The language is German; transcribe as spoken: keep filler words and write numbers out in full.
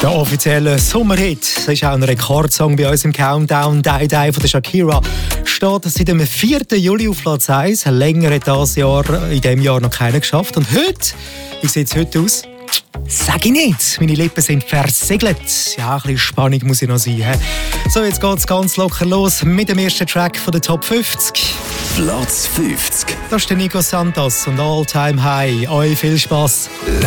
Der offizielle Sommerhit, das ist auch ein Rekordsong bei uns im Countdown. «Die Die» von der Shakira steht seit dem vierten Juli auf Platz eins. Länger hat das Jahr in diesem Jahr noch keiner geschafft. Und heute, wie sieht es heute aus? Sag ich nicht. Meine Lippen sind versiegelt. Ja, ein bisschen Spannung muss ich noch sein. He? So, jetzt geht es ganz locker los mit dem ersten Track von der Top fünfzig. Platz fünfzig. Das ist der Nico Santos und All Time High. Euch viel Spass.